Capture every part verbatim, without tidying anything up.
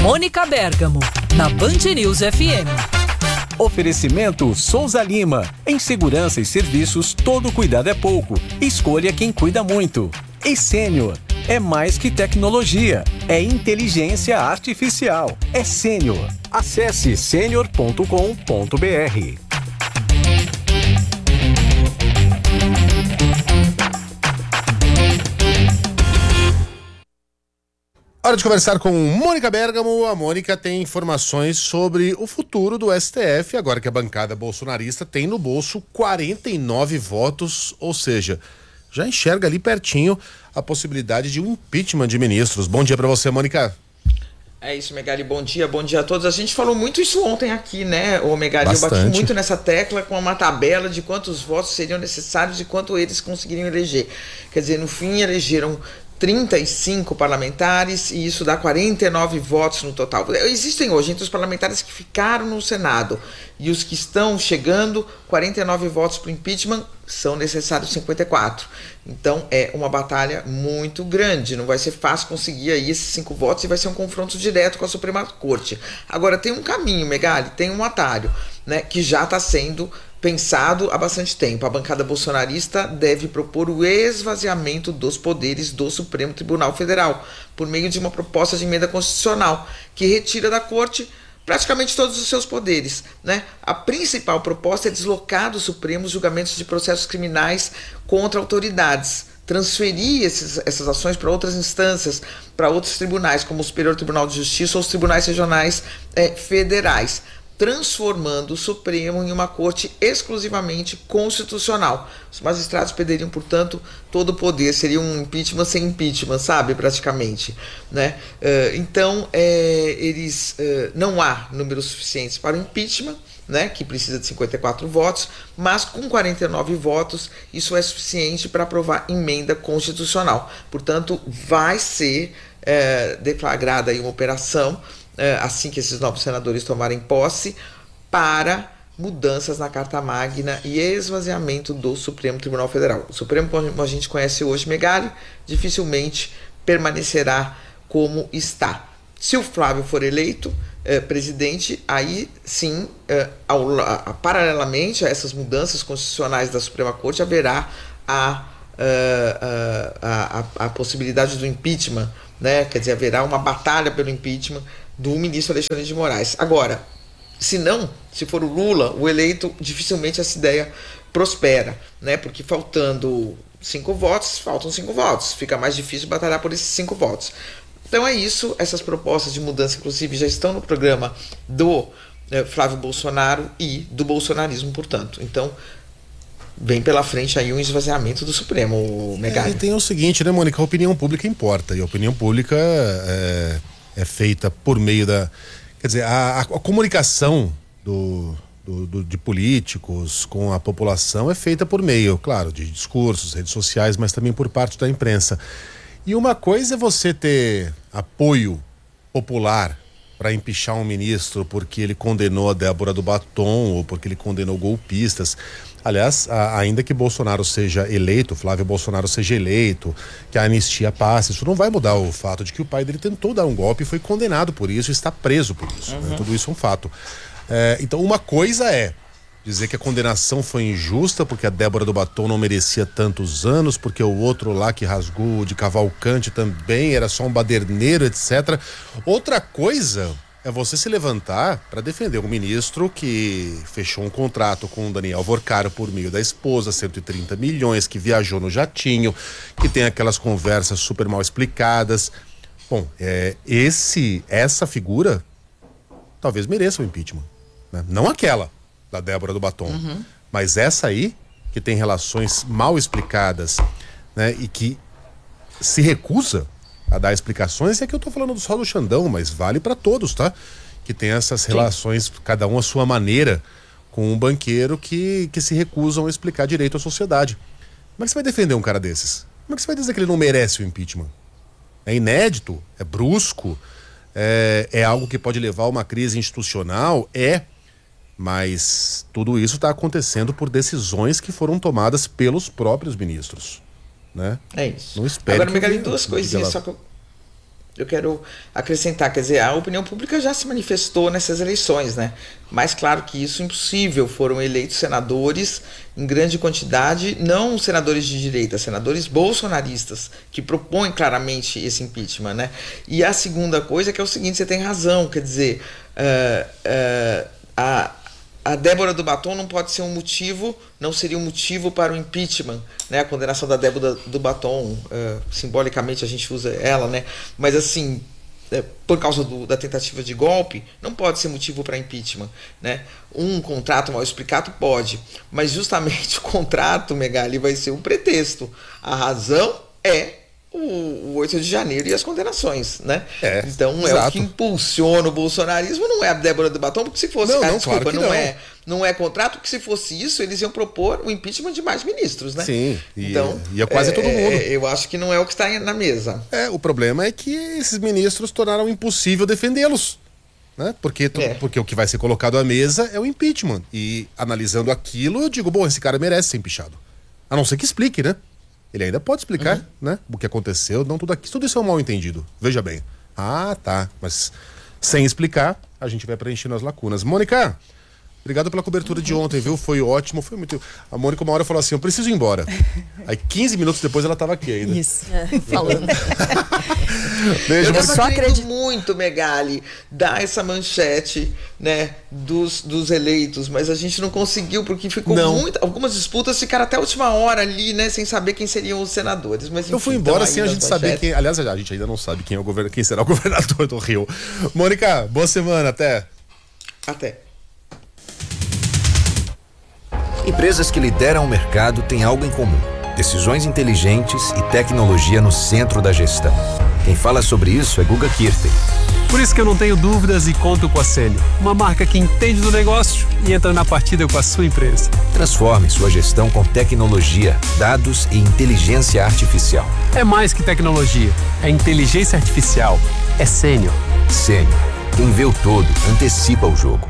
Mônica Bergamo, na Band News F M. Oferecimento Souza Lima. Em segurança e serviços, todo cuidado é pouco. Escolha quem cuida muito. E Sênior. É mais que tecnologia. É inteligência artificial. É Sênior. Acesse sênior ponto com ponto b r. Hora de conversar com Mônica Bergamo. A Mônica tem informações sobre o futuro do S T F, agora que a bancada bolsonarista tem no bolso quarenta e nove votos, ou seja, já enxerga ali pertinho a possibilidade de um impeachment de ministros. Bom dia para você, Mônica. É isso, Megali, bom dia, bom dia a todos. A gente falou muito isso ontem aqui, né, ô Megali? Eu bati muito nessa tecla com uma tabela de quantos votos seriam necessários e quanto eles conseguiriam eleger. Quer dizer, no fim elegeram trinta e cinco parlamentares e isso dá quarenta e nove votos no total. Existem hoje, entre os parlamentares que ficaram no Senado e os que estão chegando, quarenta e nove votos para o impeachment, são necessários cinquenta e quatro. Então é uma batalha muito grande, não vai ser fácil conseguir aí esses cinco votos e vai ser um confronto direto com a Suprema Corte. Agora tem um caminho, Megali, tem um atalho, né, que já está sendo pensado há bastante tempo. A bancada bolsonarista deve propor o esvaziamento dos poderes do Supremo Tribunal Federal por meio de uma proposta de emenda constitucional que retira da Corte praticamente todos os seus poderes, né? A principal proposta é deslocar do Supremo os julgamentos de processos criminais contra autoridades, transferir esses, essas ações para outras instâncias, para outros tribunais, como o Superior Tribunal de Justiça ou os tribunais regionais eh, federais, transformando o Supremo em uma corte exclusivamente constitucional. Os magistrados perderiam, portanto, todo o poder. Seria um impeachment sem impeachment, sabe? Praticamente, né? Uh, então, é, eles uh, não há números suficientes para o impeachment, né, que precisa de cinquenta e quatro votos, mas com quarenta e nove votos isso é suficiente para aprovar emenda constitucional. Portanto, vai ser é, deflagrada aí uma operação assim que esses novos senadores tomarem posse, para mudanças na Carta Magna e esvaziamento do Supremo Tribunal Federal. O Supremo, como a gente conhece hoje, Megali, dificilmente permanecerá como está. Se o Flávio for eleito eh, presidente, aí sim, eh, ao, a, paralelamente a essas mudanças constitucionais da Suprema Corte, haverá a, a, a, a, a possibilidade do impeachment, né? Quer dizer, haverá uma batalha pelo impeachment do ministro Alexandre de Moraes. Agora, se não, se for o Lula o eleito, dificilmente essa ideia prospera, né? Porque faltando cinco votos, faltam cinco votos. Fica mais difícil batalhar por esses cinco votos. Então é isso, essas propostas de mudança, inclusive, já estão no programa do eh, Flávio Bolsonaro e do bolsonarismo, portanto. Então, vem pela frente aí um esvaziamento do Supremo, Megali. É, e tem o seguinte, né, Mônica? A opinião pública importa. E a opinião pública é, é feita por meio da... Quer dizer, a, a, a comunicação do, do, do, de políticos com a população é feita por meio, claro, de discursos, redes sociais, mas também por parte da imprensa. E uma coisa é você ter apoio popular para empichar um ministro porque ele condenou a Débora do Batom ou porque ele condenou golpistas. Aliás, a, ainda que Bolsonaro seja eleito, Flávio Bolsonaro seja eleito, que a anistia passe, isso não vai mudar o fato de que o pai dele tentou dar um golpe e foi condenado por isso e está preso por isso. Uhum. Né? Tudo isso é um fato. É, então, uma coisa é dizer que a condenação foi injusta porque a Débora do Batom não merecia tantos anos, porque o outro lá que rasgou de Cavalcante também era só um baderneiro, etcétera. Outra coisa é você se levantar para defender um ministro que fechou um contrato com o Daniel Vorcaro por meio da esposa, cento e trinta milhões, que viajou no jatinho, que tem aquelas conversas super mal explicadas. Bom, é, esse, essa figura talvez mereça o impeachment, né? Não aquela da Débora do Batom, uhum. Mas essa aí, que tem relações mal explicadas, né, e que se recusa a dar explicações, é que eu tô falando só do Xandão, mas vale para todos, tá? Que tem essas Sim. relações, cada um à sua maneira, com um banqueiro que, que se recusam a explicar direito à sociedade. Como é que você vai defender um cara desses? Como é que você vai dizer que ele não merece o impeachment? É inédito, é brusco, é, é algo que pode levar a uma crise institucional, é... Mas tudo isso está acontecendo por decisões que foram tomadas pelos próprios ministros, né? É isso. Não espere. Agora, Megali, duas coisinhas só que eu... eu quero acrescentar, quer dizer, a opinião pública já se manifestou nessas eleições, né? Mas claro que isso é impossível, foram eleitos senadores em grande quantidade, não senadores de direita, senadores bolsonaristas, que propõem claramente esse impeachment, né? E a segunda coisa é que é o seguinte, você tem razão, quer dizer, uh, uh, a... A Débora Dubatow não pode ser um motivo, não seria um motivo para o impeachment, né? A condenação da Débora Dubatow, uh, simbolicamente a gente usa ela, né? Mas assim, é, por causa do, da tentativa de golpe, não pode ser motivo para impeachment, né? Um contrato mal explicado pode, mas justamente o contrato, Megali, vai ser um pretexto. A razão é o oito de janeiro e as condenações, né? É, então exato. É o que impulsiona o bolsonarismo, não é a Débora Dubatow, porque se fosse, não, ah, não, desculpa, claro não, não. é, não é contrato, porque se fosse isso, eles iam propor o impeachment de mais ministros, né? Sim, e, então, e é quase é, todo mundo. É, eu acho que não é o que está na mesa. É, o problema é que esses ministros tornaram impossível defendê-los, né? Porque, tu, é. porque o que vai ser colocado à mesa é o impeachment. E analisando aquilo, eu digo, bom, esse cara merece ser empichado. A não ser que explique, né? Ele ainda pode explicar, uhum. né? O que aconteceu, não tudo aqui. Tudo isso é um mal entendido. Veja bem. Ah, tá. Mas sem explicar, a gente vai preenchendo as lacunas. Mônica, obrigado pela cobertura de ontem, viu? Foi ótimo, foi muito... A Mônica uma hora falou assim, eu preciso ir embora. Aí quinze minutos depois ela tava aqui ainda. Isso, é, falando. Beijo, eu Mônica. só acredito muito, Megali, dar essa manchete, né, dos, dos eleitos, mas a gente não conseguiu, porque ficou muito... Algumas disputas ficaram até a última hora ali, né, sem saber quem seriam os senadores. Mas, enfim, eu fui embora sem a gente saber quem... Aliás, a gente ainda não sabe quem, é o govern... quem será o governador do Rio. Mônica, boa semana, até. Até. Empresas que lideram o mercado têm algo em comum: decisões inteligentes e tecnologia no centro da gestão. Quem fala sobre isso é Guga Kirten. Por isso que eu não tenho dúvidas e conto com a Sênior, uma marca que entende do negócio e entra na partida com a sua empresa. Transforme sua gestão com tecnologia, dados e inteligência artificial. É mais que tecnologia, é inteligência artificial, é Sênior. Sênior. Quem vê o todo, antecipa o jogo.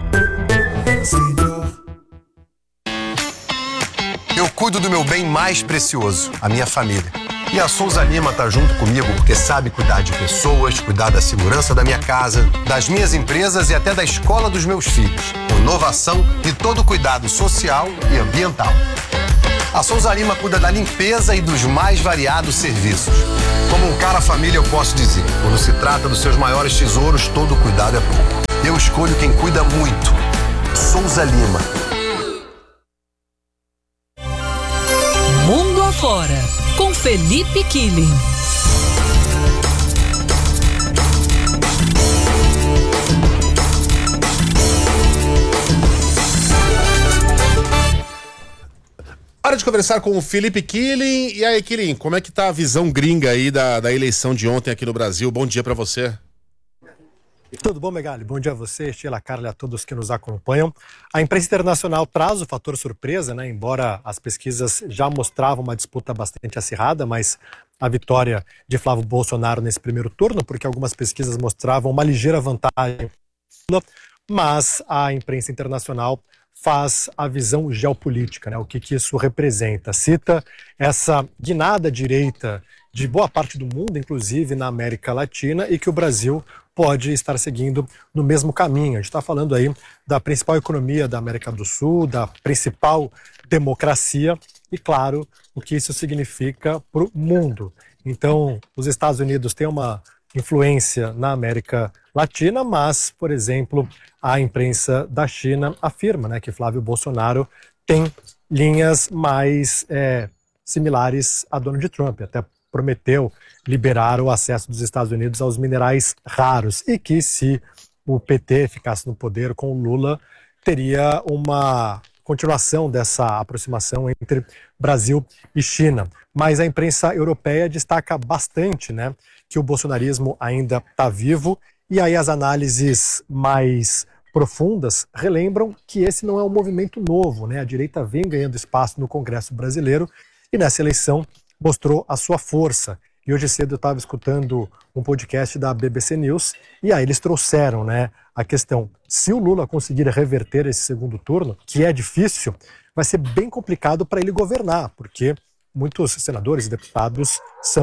Eu cuido do meu bem mais precioso, a minha família. E a Souza Lima tá junto comigo porque sabe cuidar de pessoas, cuidar da segurança da minha casa, das minhas empresas e até da escola dos meus filhos. Com inovação e todo cuidado social e ambiental. A Souza Lima cuida da limpeza e dos mais variados serviços. Como um cara família, eu posso dizer, quando se trata dos seus maiores tesouros, todo cuidado é pouco. Eu escolho quem cuida muito. Souza Lima. Mundo Afora, com Felipe Killing. Hora de conversar com o Felipe Killing. E aí, Killing, como é que tá a visão gringa aí da, da eleição de ontem aqui no Brasil? Bom dia pra você. Tudo bom, Megali? Bom dia a você, Sheila, Carla e a todos que nos acompanham. A imprensa internacional traz o fator surpresa, né? Embora as pesquisas já mostravam uma disputa bastante acirrada, mas a vitória de Flávio Bolsonaro nesse primeiro turno, porque algumas pesquisas mostravam uma ligeira vantagem, mas a imprensa internacional faz a visão geopolítica, né? O que, que isso representa. Cita essa guinada direita de boa parte do mundo, inclusive na América Latina, e que o Brasil pode estar seguindo no mesmo caminho. A gente está falando aí da principal economia da América do Sul, da principal democracia e, claro, o que isso significa para o mundo. Então, os Estados Unidos têm uma influência na América Latina, mas, por exemplo, a imprensa da China afirma, né, que Flávio Bolsonaro tem linhas mais é, similares a Donald Trump, até prometeu liberar o acesso dos Estados Unidos aos minerais raros e que, se o P T ficasse no poder com o Lula, teria uma continuação dessa aproximação entre Brasil e China. Mas a imprensa europeia destaca bastante, né, que o bolsonarismo ainda está vivo, e aí as análises mais profundas relembram que esse não é um movimento novo, né? A direita vem ganhando espaço no Congresso brasileiro e nessa eleição mostrou a sua força. E hoje cedo eu estava escutando um podcast da B B C News e aí eles trouxeram, né, a questão: se o Lula conseguir reverter esse segundo turno, que é difícil, vai ser bem complicado para ele governar, porque muitos senadores e deputados são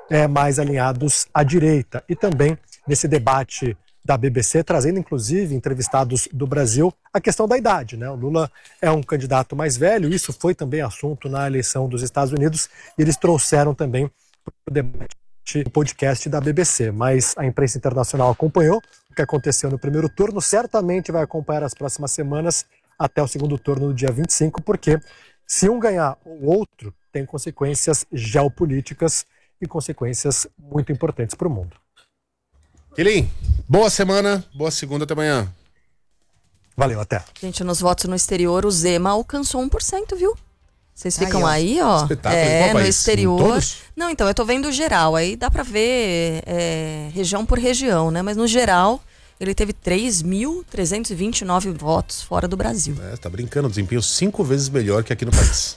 é, mais alinhados à direita. E também nesse debate da B B C, trazendo inclusive entrevistados do Brasil a questão da idade, né? O Lula é um candidato mais velho, isso foi também assunto na eleição dos Estados Unidos, e eles trouxeram também para o debate o podcast da B B C, mas a imprensa internacional acompanhou o que aconteceu no primeiro turno, certamente vai acompanhar as próximas semanas até o segundo turno no dia vinte e cinco, porque se um ganhar o outro, tem consequências geopolíticas e consequências muito importantes para o mundo. Quilim, boa semana, boa segunda, até amanhã. Valeu, até. Gente, nos votos no exterior, o Zema alcançou um por cento, viu? Vocês ficam aí, aí, ó. Espetáculo. É, Qual no país? exterior. Em todos? Não, então, eu tô vendo geral. Aí dá pra ver é, região por região, né? Mas no geral, ele teve três mil trezentos e vinte e nove votos fora do Brasil. É, tá brincando, desempenho cinco vezes melhor que aqui no país.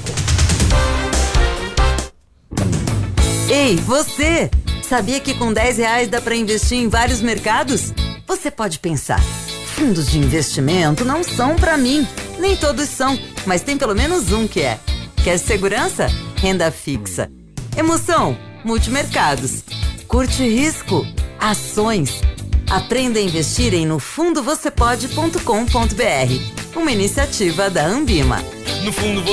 Ei, você! Sabia que com dez reais dá pra investir em vários mercados? Você pode pensar, fundos de investimento não são pra mim. Nem todos são, mas tem pelo menos um que é. Quer segurança? Renda fixa. Emoção? Multimercados. Curte risco? Ações. Aprenda a investir em no fundo você pode ponto com ponto b r. Uma iniciativa da Ambima. No fundo